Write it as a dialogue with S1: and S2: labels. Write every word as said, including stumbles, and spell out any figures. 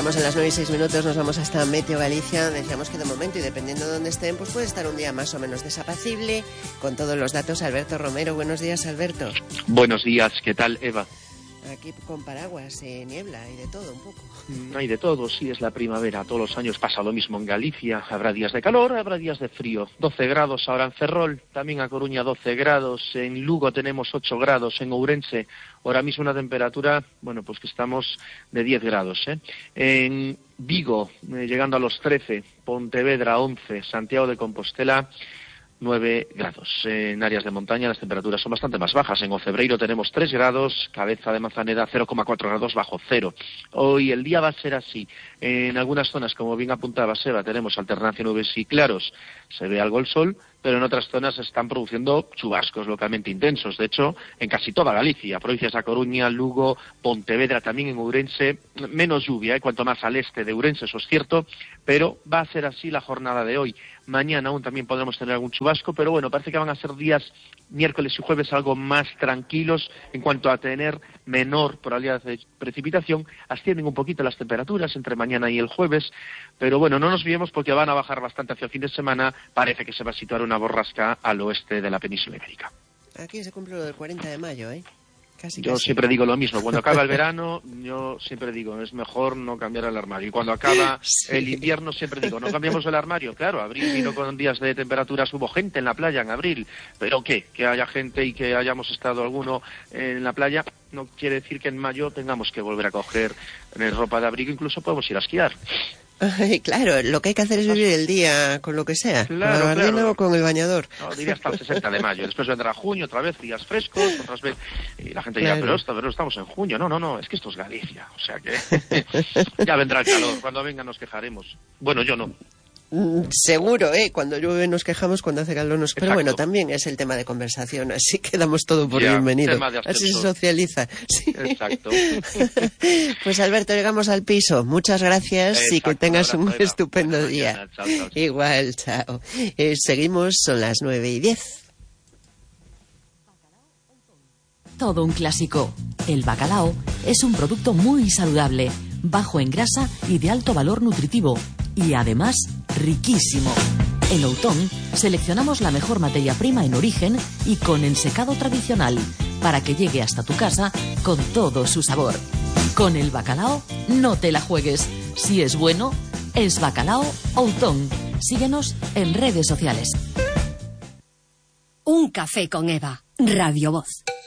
S1: Estamos en las nueve y seis minutos, nos vamos hasta Meteo Galicia. Decíamos que de momento, y dependiendo de dónde estén, pues puede estar un día más o menos desapacible. Con todos los datos, Alberto Romero. Buenos días, Alberto.
S2: Buenos días, ¿qué tal, Eva?
S1: Aquí con paraguas, eh, niebla y de todo un poco.
S2: Hay de todo, sí, es la primavera. Todos los años pasa lo mismo en Galicia. Habrá días de calor, habrá días de frío. doce grados ahora en Ferrol, también a Coruña doce grados. En Lugo tenemos ocho grados, en Ourense ahora mismo una temperatura, bueno, pues que estamos de diez grados. ¿eh? En Vigo, eh, llegando a los trece, Pontevedra once, Santiago de Compostela nueve grados. En áreas de montaña las temperaturas son bastante más bajas. En Ocebreiro tenemos tres grados, Cabeza de Manzaneda cero coma cuatro grados bajo cero. Hoy el día va a ser así. En algunas zonas, como bien apuntaba Seba, tenemos alternancia nubes y claros. Se ve algo el sol, pero en otras zonas se están produciendo chubascos localmente intensos. De hecho, en casi toda Galicia, provincias de A Coruña, Lugo, Pontevedra, también en Ourense, menos lluvia, ¿eh? cuanto más al este de Ourense, eso es cierto, pero va a ser así la jornada de hoy. Mañana aún también podremos tener algún chubasco, pero bueno, parece que van a ser días miércoles y jueves algo más tranquilos en cuanto a tener menor probabilidad de precipitación. Ascienden un poquito las temperaturas entre mañana y el jueves, pero bueno, no nos olvidemos porque van a bajar bastante hacia el fin de semana. Parece que se va a situar una borrasca al oeste de la península ibérica.
S1: Aquí se cumple lo del cuarenta de mayo, ¿eh? Casi,
S2: yo
S1: casi.
S2: siempre digo lo mismo, cuando acaba el verano, yo siempre digo, es mejor no cambiar el armario. Y cuando acaba sí. el invierno, siempre digo, no cambiamos el armario. Claro, abril vino con días de temperaturas, hubo gente en la playa en abril, pero ¿qué? Que haya gente y que hayamos estado alguno en la playa, no quiere decir que en mayo tengamos que volver a coger ropa de abrigo, incluso podemos ir a esquiar.
S1: Ay, claro, lo que hay que hacer es vivir el día con lo que sea,
S2: claro,
S1: con la gabardina
S2: claro.
S1: o con el bañador.
S2: No, diría hasta el sesenta de mayo, después vendrá junio, otra vez días frescos, otras veces, y la gente dirá,
S1: claro.
S2: pero, esto, pero estamos en junio. No, no, no, es que esto es Galicia, o sea que ya vendrá el calor, cuando venga nos quejaremos. Bueno, yo no.
S1: Seguro, ¿eh? Cuando llueve nos quejamos, cuando hace calor nos... Pero
S2: Exacto.
S1: Bueno, también es el tema de conversación, así que damos todo por
S2: ya,
S1: bienvenido.
S2: Ascenso.
S1: Así se socializa. Sí.
S2: Exacto.
S1: Pues Alberto, llegamos al piso. Muchas gracias. Exacto, y que tengas un, un estupendo Buena día.
S2: Mañana. Chao, chao, chao.
S1: Igual, chao. Eh, seguimos, son las nueve y diez.
S3: Todo un clásico. El bacalao es un producto muy saludable, bajo en grasa y de alto valor nutritivo. Y además, riquísimo. En Outón seleccionamos la mejor materia prima en origen y con ensecado tradicional, para que llegue hasta tu casa con todo su sabor. Con el bacalao, no te la juegues. Si es bueno, es bacalao Outón. Síguenos en redes sociales.
S4: Un café con Eva, Radio Voz.